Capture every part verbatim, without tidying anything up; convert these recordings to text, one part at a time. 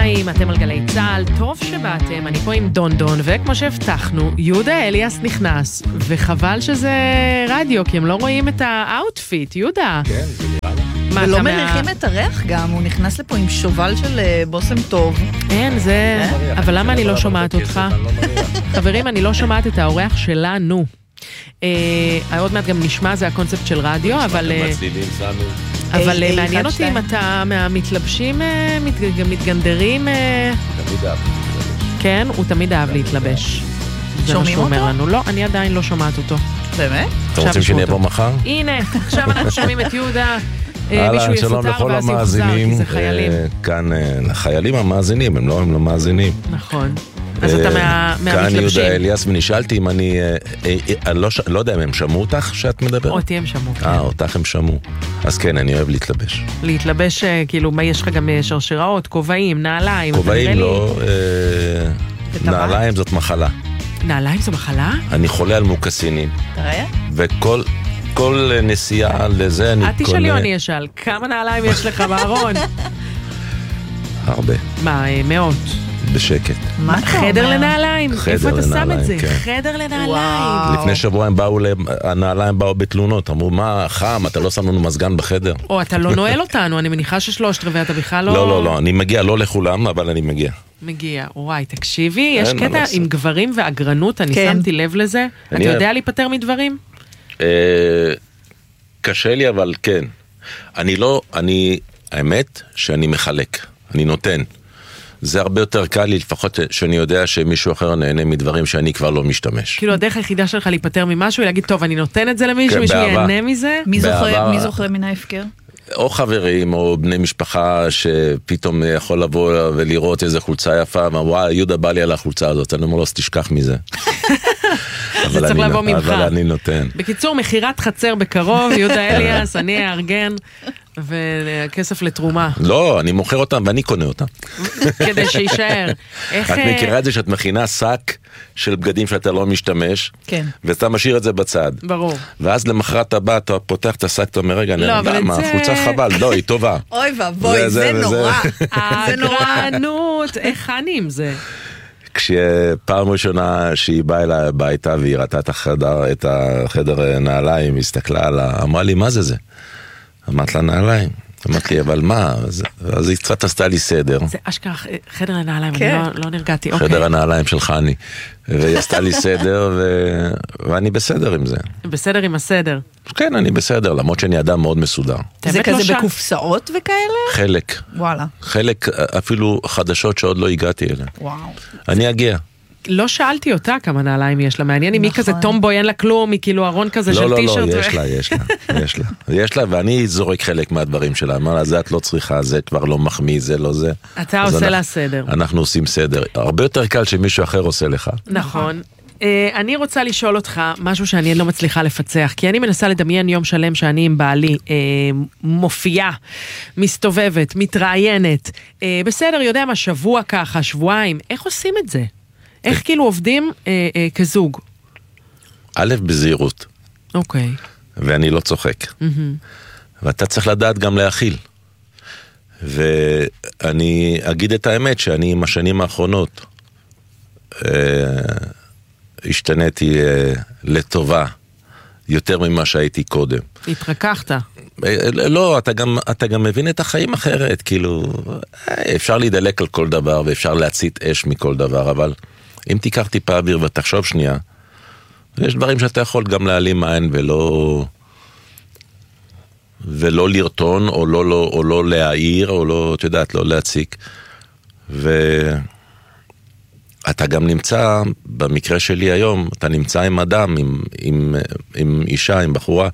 צהריים, אתם על גלי צהל, טוב שבאתם, אני פה עם דון דון, וכמו שהבטחנו, יהודה אליאס נכנס, וחבל שזה רדיו, כי הם לא רואים את האוטפיט, יהודה. כן, זה נראה לי. ולא מריחים את הריח גם, הוא נכנס לפה עם שובל של בוסם טוב. אין, זה... אבל למה אני לא שומעת אותך? חברים, אני לא שומעת את האורח שלנו. עוד מעט גם נשמע, זה הקונספט של רדיו, אבל... אבל מעניין אותי אם אתה מהמתלבשים, מתגנדרים... תמיד אהב להתלבש. כן, הוא תמיד אהב להתלבש. שומעים אותו? לא, אני עדיין לא שומעת אותו. באמת? אתם רוצים שנהיה פה מחר? הנה, עכשיו אנחנו שומעים את יהודה. אהלן, שלום לכל המאזינים. כאן, החיילים המאזינים, הם לא מאזינים. נכון. אז אתה מהמתלבשים. כאן יהודה אליאס, ונשאלתי אם אני, אני לא יודע אם הם שמעו אותך שאת מדברת? אותי הם שמעו, כן. אה, אותך הם שמעו. אז כן, אני אוהב להתלבש. להתלבש, כאילו, מה יש לך גם שרשראות, כובעים, נעליים? כובעים לא, נעליים זאת מחלה. נעליים זו מחלה? אני חולה על מוקסינים. תראה? וכל... כל נסיעה לזה אני קונה... את תשאלי או אני אשאל, כמה נעליים יש לך בארון? הרבה. מה, מאות? בשקט. מה חדר לנעליים? איפה אתה שם את זה? חדר לנעליים. לפני שבוע הם באו, הנעליים באו בתלונות, אמרו, מה, חם, אתה לא שם לנו מזגן בחדר? או, אתה לא נועל אותנו, אני מניחה ששלושת רבעי, אתה בכלל לא... לא, לא, לא, אני מגיע, לא לכולם, אבל אני מגיע. מגיע, וואי, תקשיבי, יש קטע עם גברים ואגרנות, אני שמתי לב לזה. אתה יודע להיפטר מדברים? קשה לי, אבל כן. אני לא, אני, האמת שאני מחלק, אני נותן. זה הרבה יותר קל לי, לפחות שאני יודע שמישהו אחר נהנה מדברים שאני כבר לא משתמש. כאילו הדרך היחידה שלך להיפטר ממשהו, להגיד, טוב, אני נותן את זה למישהו, מישהו ייהנה מזה? מי זוכר מן ההפקר? או חברים, או בני משפחה שפתאום יכול לבוא ולראות איזה חולצה יפה, וואי, יהודה בא לי על החולצה הזאת, אני אומר לו, אז תשכח מזה. זה צריך לבוא ממך. אבל אני נותן. בקיצור, מחירת חצר בקרוב, יהודה אליאס, אני אארגן, וכסף לתרומה. לא, אני מוכר אותם ואני קונה אותם. כדי שישאר. את מכירה את זה שאת מכינה שק של בגדים שאתה לא משתמש, ואתה משאיר את זה בצד. ברור. ואז למחרת הבא, אתה פותח את השק, אתה אומר, רגע, למה, החולצה חבל, לא, היא טובה. אוי ובוי, זה נורא. הגרנות, איך אני עם זה? כשפעם ראשונה שהיא באה אליי הביתה והיא ראתה את החדר, את החדר נעליים, היא הסתכלה עליה, אמרה לי, מה זה זה? אמרת לה נעליים. אמרת לי, אבל מה? אז היא קצת עשתה לי סדר. זה אשכרה חדר הנעליים, אני לא נרגעתי. חדר הנעליים שלך אני. והיא עשתה לי סדר, ואני בסדר עם זה. בסדר עם הסדר. כן, אני בסדר, למרות שאני אדם מאוד מסודר. זה כזה בקופסאות וכאלה? חלק. וואלה. חלק, אפילו חדשות שעוד לא הגעתי אליהן. וואו. אני אגיע. לא שאלתי אותה כמה נעליים יש לה, מעניין אם היא כזה טומבוי, אין לה כלום, היא כאילו ארון כזה של טישרט. לא, לא, לא, יש לה, יש לה, יש לה. יש לה, ואני זורק חלק מהדברים שלה, אמר לה, זה את לא צריכה, זה כבר לא מחמיא, זה לא זה. אתה עושה לה סדר. אנחנו עושים סדר. הרבה יותר קל שמישהו אחר עושה לך. נכון. אני רוצה לשאול אותך משהו שאני לא מצליחה לפצח, כי אני מנסה לדמיין יום שלם שאני עם בעלי מופיעה, מסתובבת, מתראיינת, בסדר, יודע מה, שבוע ככה, שבועיים, איך עושים את זה? איך כאילו עובדים אה, אה, כזוג? א', בזהירות. אוקיי. ואני לא צוחק. Mm-hmm. ואתה צריך לדעת גם להכיל. ואני אגיד את האמת שאני עם השנים האחרונות אה, השתניתי אה, לטובה יותר ממה שהייתי קודם. התרככת. אה, לא, אתה גם, אתה גם מבין את החיים אחרת. כאילו, אה, אפשר להידלק על כל דבר ואפשר להצית אש מכל דבר, אבל... אם תיקח טיפה אוויר ותחשוב שנייה, יש דברים שאתה יכול גם להעלים עין ולא, ולא לרטון, או לא, לא, או לא להעיר, או לא, את יודעת, לא להציק. ואתה גם נמצא, במקרה שלי היום, אתה נמצא עם אדם, עם, עם, עם אישה, עם בחורה,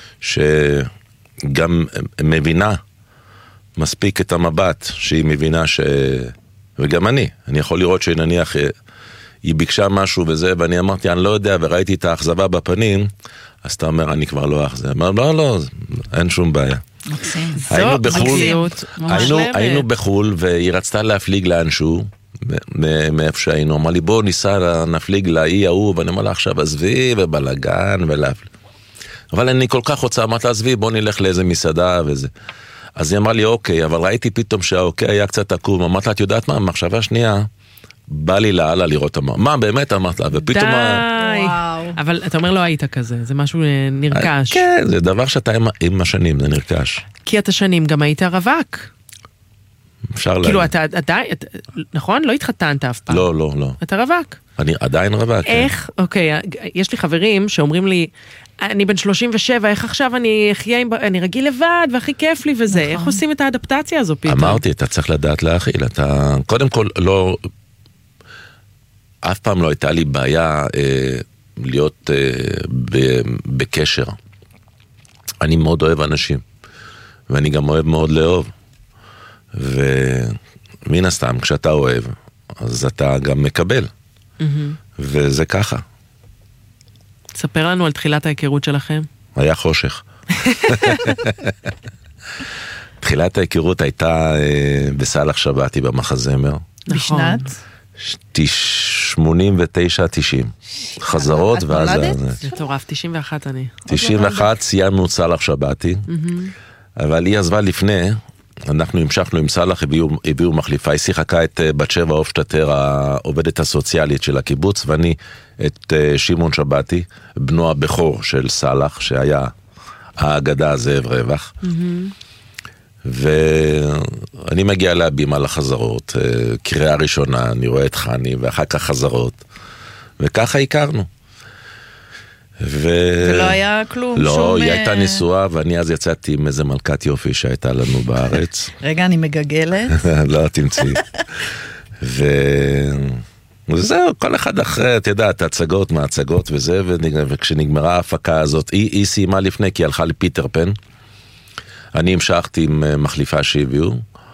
שגם מבינה מספיק את המבט, שהיא מבינה ש... וגם אני, אני יכול לראות שנניח... היא ביקשה משהו וזה, ואני אמרתי, אני לא יודע, וראיתי את האכזבה בפנים, אז אתה אומר, אני כבר לא אכזב. אמר, לא, לא, אין שום בעיה. מקסים. היינו בחול, היינו, היינו בחול, והיא רצתה להפליג לאנשהו, מאיפה שהיינו, אמר לי, בוא ניסע, נפליג לאי ההוא, ואני אומר לה, עכשיו עזבי, ובלגן, ולהפליג. אבל אני כל כך רוצה, אמרת לה, עזבי, בוא נלך לאיזה מסעדה וזה. אז היא אמרה לי, אוקיי, אבל ראיתי פתאום שהאוקיי היה קצת עקום, אמרת לה, את יודעת מה, מחשבה שנייה, בא לי לאללה לראות אמר, מה באמת אמרת לה, ופתאום... די, אבל אתה אומר לא היית כזה, זה משהו נרכש. כן, זה דבר שאתה עם השנים, זה נרכש. כי אתה שנים גם היית רווק. אפשר להגיד. כאילו אתה עדיין, נכון? לא התחתנת אף פעם. לא, לא, לא. אתה רווק. אני עדיין רווק. איך? אוקיי, יש לי חברים שאומרים לי, אני בן שלושים ושבע, איך עכשיו אני אחיה עם... אני רגיל לבד, והכי כיף לי וזה. איך עושים את האדפטציה הזו פתאום? אמרתי, אתה צריך לדעת להכיל. אתה, קודם כל, לא... אף פעם לא הייתה לי בעיה אה, להיות אה, ב, בקשר. אני מאוד אוהב אנשים. ואני גם אוהב מאוד לאהוב. ומן הסתם, כשאתה אוהב, אז אתה גם מקבל. Mm-hmm. וזה ככה. תספר לנו על תחילת ההיכרות שלכם. היה חושך. תחילת ההיכרות הייתה אה, בסלח שבתי במחזמר. בשנת? שמונים ותשע תשעים. חזרות ואז... את נולדת? זה תורף, תשעים ואחת אני. תשעים ואחת סיימנו סלח שבתי, אבל היא עזבה לפני, אנחנו המשכנו עם סלח, הביאו, הביאו מחליפה, היא שיחקה את בת שבע אופשטטר, העובדת הסוציאלית של הקיבוץ, ואני את שמעון שבתי, בנו הבכור של סלח, שהיה האגדה זאב רווח. ואני מגיע להבימה לחזרות, קריאה ראשונה, אני רואה את חני, ואחר כך חזרות, וככה הכרנו. ו... ולא היה כלום? לא, שום... היא הייתה נשואה, ואני אז יצאתי עם איזה מלכת יופי שהייתה לנו בארץ. רגע, אני מגגלת. לא, תמצאי. ו... וזהו, כל אחד אחרי, אתה יודע, את ההצגות מההצגות וזה, וכשנגמרה ההפקה הזאת, היא, היא סיימה לפני, כי היא הלכה לפיטר פן. אני המשכתי עם מחליפה שהביאו,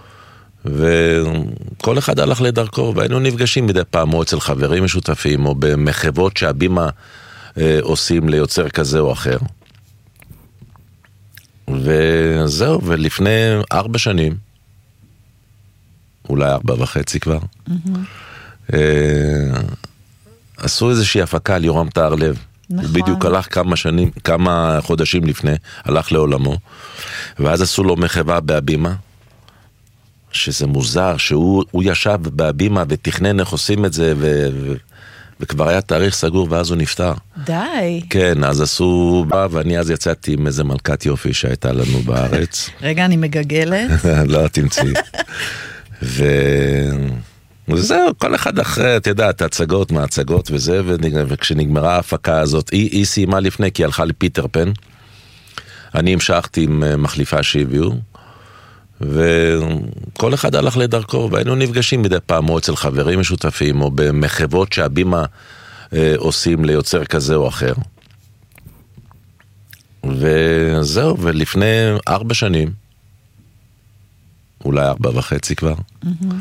וכל אחד הלך לדרכו, והיינו נפגשים מדי פעם, או אצל חברים משותפים, או במחוות שהבימה אה, עושים ליוצר כזה או אחר. וזהו, ולפני ארבע שנים, אולי ארבע וחצי כבר, mm-hmm. אה, עשו איזושהי הפקה על יורם טהרלב. נכון. הוא בדיוק הלך כמה שנים, כמה חודשים לפני, הלך לעולמו, ואז עשו לו מחווה בהבימה, שזה מוזר, שהוא ישב בהבימה ותכנן איך עושים את זה, ו, ו, וכבר היה תאריך סגור, ואז הוא נפטר. די. כן, אז עשו, ואני אז יצאתי עם איזה מלכת יופי שהייתה לנו בארץ. רגע, אני מגגלת. לא, תמצאי. ו... וזהו, כל אחד אחרי, אתה יודע, את ההצגות מההצגות וזה, וכשנגמרה ההפקה הזאת, היא, היא סיימה לפני, כי היא הלכה לפיטר פן. אני המשכתי עם מחליפה שהביאו, וכל אחד הלך לדרכו, והיינו נפגשים מדי פעם, או אצל חברים משותפים, או במחוות שהבימה אה, עושים ליוצר כזה או אחר. וזהו, ולפני ארבע שנים, אולי ארבע וחצי כבר, mm-hmm.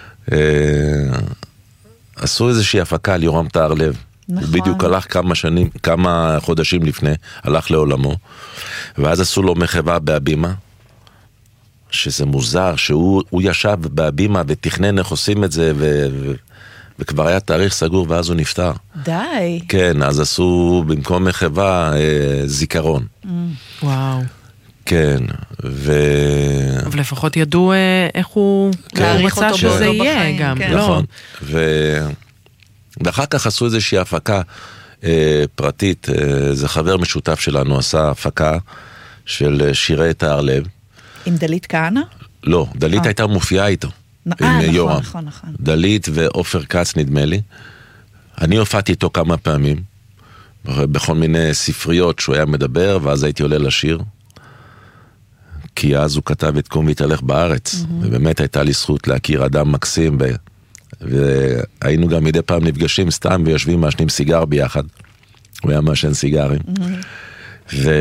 עשו איזושהי הפקה על יורם טהרלב. נכון. הוא בדיוק הלך כמה שנים, כמה חודשים לפני, הלך לעולמו, ואז עשו לו מחווה בהבימה, שזה מוזר, שהוא ישב בהבימה ותכנן איך עושים את זה, ו... וכבר היה תאריך סגור, ואז הוא נפטר. די. כן, אז עשו במקום מחווה אה, זיכרון. Mm. וואו. כן, ו... אבל לפחות ידעו איך הוא רצה שזה יהיה גם. נכון, ואחר כך עשו איזושהי הפקה פרטית, זה חבר משותף שלנו עשה הפקה של שירי טהרלב. עם דלית כהנא? לא, דלית הייתה מופיעה איתו. אה, נכון, נכון, נכון. דלית ואופר קץ נדמה לי. אני הופעתי איתו כמה פעמים, בכל מיני ספריות שהוא היה מדבר, ואז הייתי עולה לשיר. כי אז הוא כתב את קום והתהלך בארץ, mm-hmm. ובאמת הייתה לי זכות להכיר אדם מקסים, ו... והיינו גם מדי פעם נפגשים סתם ויושבים מעשנים סיגר ביחד, הוא היה מעשן סיגרים, mm-hmm. ו...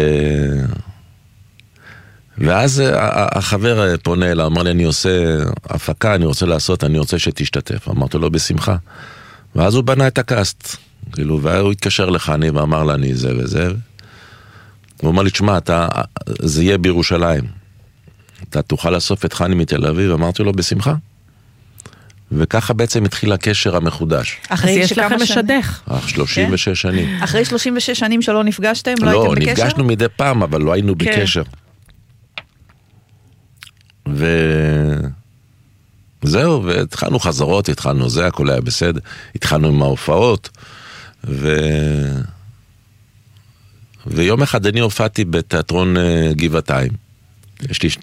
ואז החבר פונה אליי, אמר לי, אני עושה הפקה, אני רוצה לעשות, אני רוצה שתשתתף, אמרתי לו בשמחה, ואז הוא בנה את הקאסט, כאילו, והוא התקשר לחני ואמר לה, אני זה וזה, הוא אמר לי, תשמע, אתה, זה יהיה בירושלים, אתה תוכל לאסוף את חני מתל אביב, אמרתי לו בשמחה. וככה בעצם התחיל הקשר המחודש. אחרי יש לכם משדך. שלושים ושש שנים. אחרי שלושים ושש שנים שלא נפגשתם, לא הייתם בקשר? לא, נפגשנו מדי פעם, אבל לא היינו בקשר. וזהו, והתחלנו חזרות, התחלנו זה, הכל היה בסדר, התחלנו עם ההופעות, ו... ויום אחד אני הופעתי בתיאטרון גבעתיים. יש לי